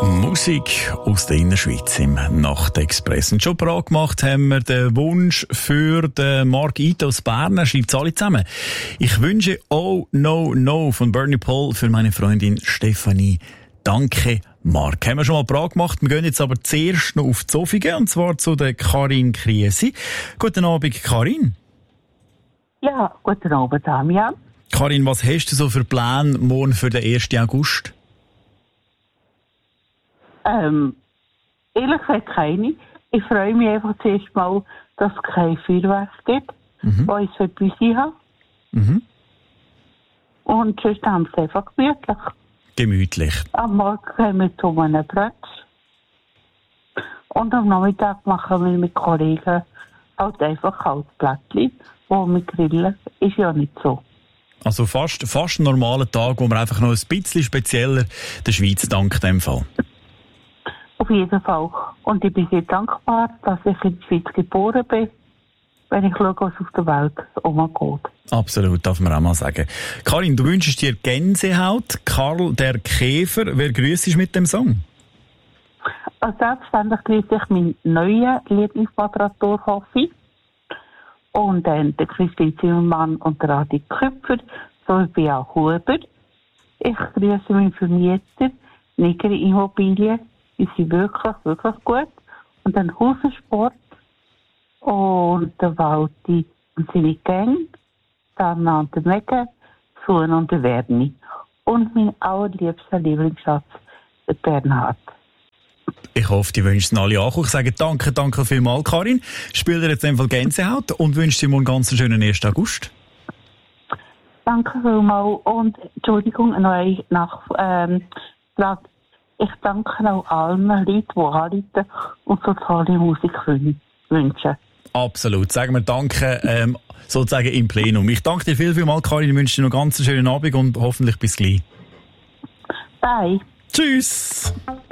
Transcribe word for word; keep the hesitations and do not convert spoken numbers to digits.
Musik aus der Innerschweiz im Nachtexpress. Und schon parat gemacht haben wir den Wunsch für den Mark Ito aus Bern. Er schreibt es alle zusammen. Ich wünsche Oh No No von Bernie Paul für meine Freundin Stefanie. Danke, Mark. Haben wir schon mal parat gemacht. Wir gehen jetzt aber zuerst noch auf Zofingen, und zwar zu der Karin Kriesi. Guten Abend, Karin. Ja, guten Abend, Damian. Karin, was hast du so für Pläne morgen für den ersten August? Ähm, ehrlich gesagt keine. Ich freue mich einfach zuerst mal, dass es kein Feuerwerk gibt, Mhm. weil ich es bei uns habe. Mhm. Und sonst haben wir es einfach gemütlich. Gemütlich. Am Morgen gehen wir zu einem Brett. Und am Nachmittag machen wir mit Kollegen halt einfach Kaltplättchen, wo wir grillen. Ist ja nicht so. Also fast, fast ein normaler Tag, wo man einfach noch ein bisschen spezieller der Schweiz dankt in dem Fall. Auf jeden Fall. Und ich bin sehr dankbar, dass ich in der Schweiz geboren bin, wenn ich schaue, was auf der Welt umgeht. Absolut, darf man auch mal sagen. Karin, du wünschst dir Gänsehaut. Karl der Käfer, wer grüßt dich mit dem Song? Also selbstverständlich grüße ich meinen neuen Lieblingsmoderator Hoffi und dann der Christine Zimmermann und der Adi Köpfer sowie Bea Huber. Ich grüße meinen Vermieter Nigeri Immobilien. Die sind wirklich, wirklich gut. Und dann Hausensport und der Walti und seine Gang, dann an der Mege, Suhen und der Werni. Und mein allerliebster Lieblingsschatz, der Bernhard. Ich hoffe, die wünschen alle an. Ich sage danke, danke vielmals, Karin. Spiel dir jetzt einfach Gänsehaut und wünsche dir morgen ganz einen schönen ersten August. Danke vielmals und Entschuldigung, noch eine Nachfrage. Ähm, ich danke auch allen Leuten, die anrufen und so tolle Musik wünschen. Absolut. Sagen wir Danke, ähm, sozusagen im Plenum. Ich danke dir viel, viel mal, Karin. Ich wünsche dir noch einen ganz schönen Abend und hoffentlich bis gleich. Bye. Tschüss.